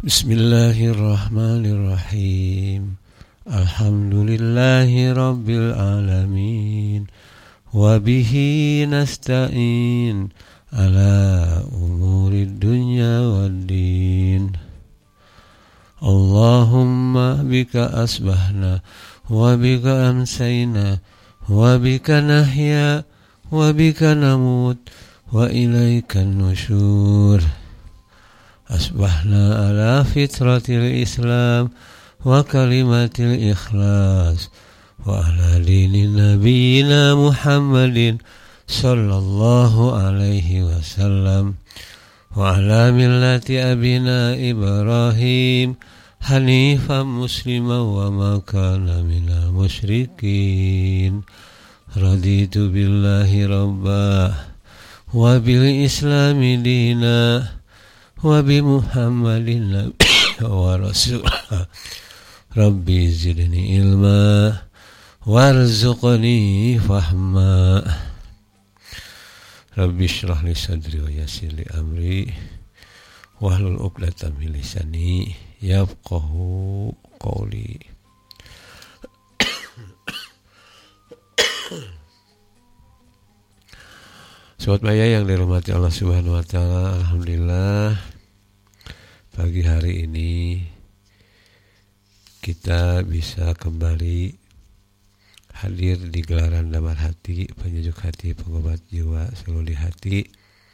Bismillahirrahmanirrahim. Alhamdulillahi rabbil alamin. Wabihi nasta'in ala umurid dunya waddin. Allahumma bika asbahna wa bika amsayna wa bika nahya wa bika namut wa ilaikan nusyur. Asbahna ala fitratil Islam wa kalimatil ikhlas wa ala dini nabiyina Muhammadin sallallahu alaihi wasallam wa ala millati abina Ibrahim hanifan musliman wa ma kana minal musyrikin. Raditu billahi rabbah wa bil islami dinah wa bi Muhammadin wa rasulah. Rabbi zidni ilma warzuqni fahma. Rabbi shrah li sadri wa yassir li amri wahlul 'uqdatam min lisani yafqahu qawli. Sobat Maya yang dirahmati Allah Subhanahu wa taala, alhamdulillah pagi hari ini kita bisa kembali hadir di gelaran Damar Hati, penyejuk hati, pengobat jiwa, seluruh hati,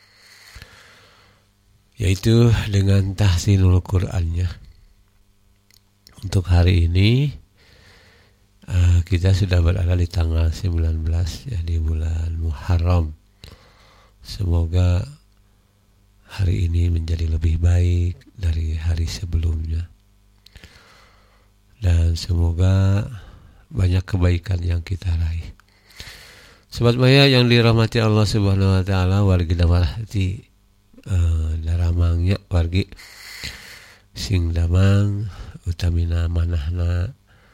yaitu dengan tahsinul Qur'annya. Untuk hari ini kita sudah berada di tanggal 19 ya, di bulan Muharram. Semoga hari ini menjadi lebih baik dari hari sebelumnya, dan semoga banyak kebaikan yang kita raih. Sobat Maya yang dirahmati Allah Subhanahu wa taala, wargi damar hati daramangnya wargi sing damang utamina manahna